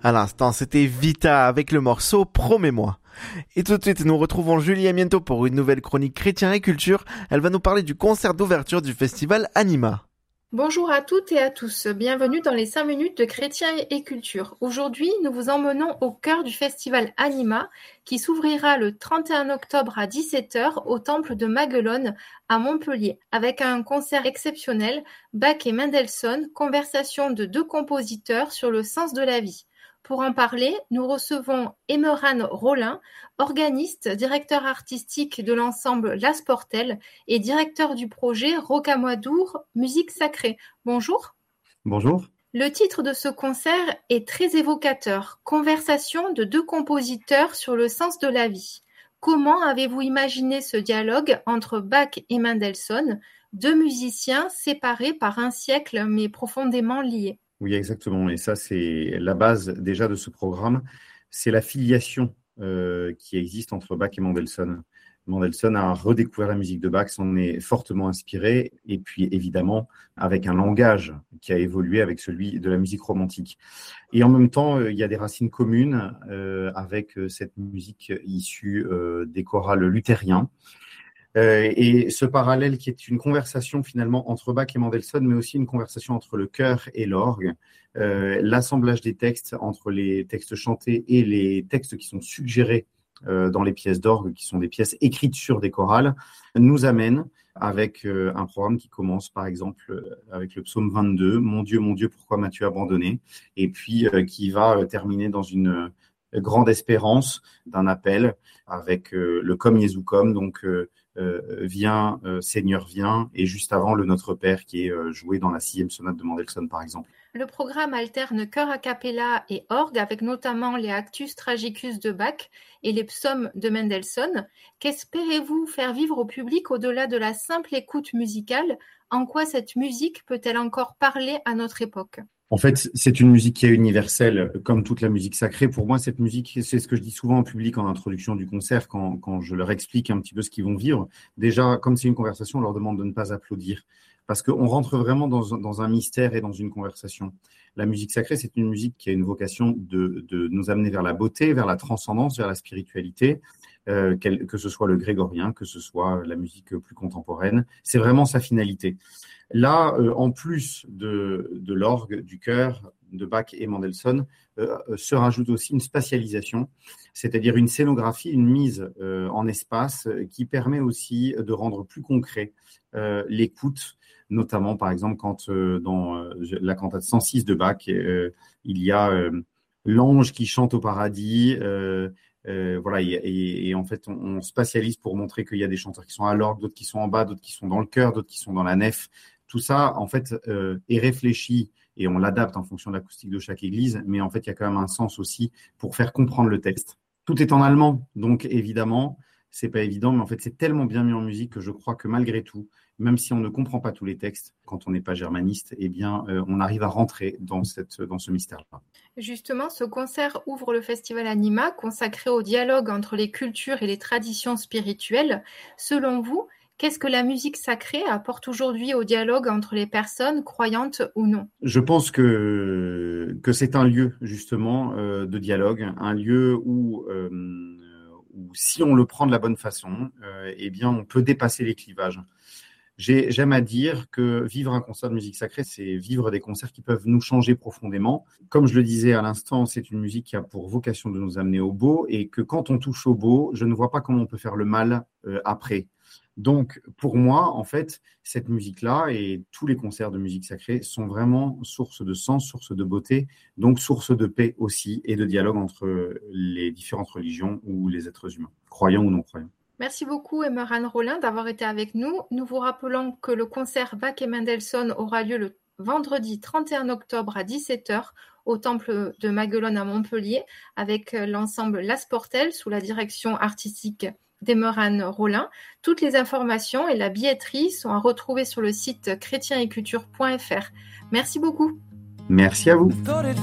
À l'instant, c'était Vita avec le morceau Promets-moi. Et tout de suite, nous retrouvons Julie Amiento pour une nouvelle chronique Chrétien et Culture. Elle va nous parler du concert d'ouverture du festival Anima. Bonjour à toutes et à tous, bienvenue dans les 5 minutes de Chrétien et Culture. Aujourd'hui, nous vous emmenons au cœur du festival Anima qui s'ouvrira le 31 octobre à 17h au temple de Maguelone à Montpellier avec un concert exceptionnel, Bach et Mendelssohn, conversation de deux compositeurs sur le sens de la vie. Pour en parler, nous recevons Emerane Rollin, organiste, directeur artistique de l'ensemble La Sportelle et directeur du projet Rocamadour Musique Sacrée. Bonjour. Bonjour. Le titre de ce concert est très évocateur, Conversation de deux compositeurs sur le sens de la vie. Comment avez-vous imaginé ce dialogue entre Bach et Mendelssohn, deux musiciens séparés par un siècle mais profondément liés? Oui, exactement. Et ça, c'est la base déjà de ce programme. C'est la filiation qui existe entre Bach et Mendelssohn. Mendelssohn a redécouvert la musique de Bach, s'en est fortement inspiré, et puis évidemment avec un langage qui a évolué avec celui de la musique romantique. Et en même temps, il y a des racines communes avec cette musique issue des chorales luthériens. Et ce parallèle qui est une conversation finalement entre Bach et Mendelssohn, mais aussi une conversation entre le chœur et l'orgue, l'assemblage des textes entre les textes chantés et les textes qui sont suggérés dans les pièces d'orgue, qui sont des pièces écrites sur des chorales, nous amène avec un programme qui commence par exemple avec le psaume 22, mon Dieu, pourquoi m'as-tu abandonné, et puis qui va terminer dans une grande espérance d'un appel avec le Comme Jésus comme, donc viens, Seigneur, viens, et juste avant le Notre Père qui est joué dans la 6e sonate de Mendelssohn, par exemple. Le programme alterne chœur a cappella et orgue, avec notamment les Actus Tragicus de Bach et les psaumes de Mendelssohn. Qu'espérez-vous faire vivre au public au-delà de la simple écoute musicale? En quoi cette musique peut-elle encore parler à notre époque? En fait, c'est une musique qui est universelle, comme toute la musique sacrée. Pour moi, cette musique, c'est ce que je dis souvent en public en introduction du concert, quand je leur explique un petit peu ce qu'ils vont vivre. Déjà, comme c'est une conversation, on leur demande de ne pas applaudir, parce qu'on rentre vraiment dans un mystère et dans une conversation. La musique sacrée, c'est une musique qui a une vocation de nous amener vers la beauté, vers la transcendance, vers la spiritualité, que ce soit le grégorien, que ce soit la musique plus contemporaine. C'est vraiment sa finalité. Là, en plus de l'orgue, du chœur, de Bach et Mendelssohn, se rajoute aussi une spatialisation, c'est-à-dire une scénographie, une mise en espace qui permet aussi de rendre plus concret l'écoute, notamment par exemple quand dans la cantate 106 de Bach, il y a l'ange qui chante au paradis, voilà, et en fait on spatialise pour montrer qu'il y a des chanteurs qui sont à l'orgue, d'autres qui sont en bas, d'autres qui sont dans le chœur, d'autres qui sont dans la nef. Tout ça, en fait, est réfléchi et on l'adapte en fonction de l'acoustique de chaque église, mais en fait, il y a quand même un sens aussi pour faire comprendre le texte. Tout est en allemand, donc évidemment, c'est pas évident, mais en fait, c'est tellement bien mis en musique que je crois que malgré tout, même si on ne comprend pas tous les textes, quand on n'est pas germaniste, eh bien, on arrive à rentrer dans ce mystère-là. Justement, ce concert ouvre le festival Anima, consacré au dialogue entre les cultures et les traditions spirituelles. Selon vous, qu'est-ce que la musique sacrée apporte aujourd'hui au dialogue entre les personnes, croyantes ou non? Je pense que c'est un lieu, justement, de dialogue, un lieu où si on le prend de la bonne façon, eh bien, on peut dépasser les clivages. J'aime à dire que vivre un concert de musique sacrée, c'est vivre des concerts qui peuvent nous changer profondément. Comme je le disais à l'instant, c'est une musique qui a pour vocation de nous amener au beau, et que quand on touche au beau, je ne vois pas comment on peut faire le mal après. Donc, pour moi, en fait, cette musique-là et tous les concerts de musique sacrée sont vraiment source de sens, source de beauté, donc source de paix aussi et de dialogue entre les différentes religions ou les êtres humains, croyants ou non croyants. Merci beaucoup, Emerane Rollin, d'avoir été avec nous. Nous vous rappelons que le concert Bach et Mendelssohn aura lieu le vendredi 31 octobre à 17h au temple de Maguelone à Montpellier avec l'ensemble La Sportelle sous la direction artistique d'Emerane Rollin. Toutes les informations et la billetterie sont à retrouver sur le site chrétienéculture.fr. Merci beaucoup. Merci à vous.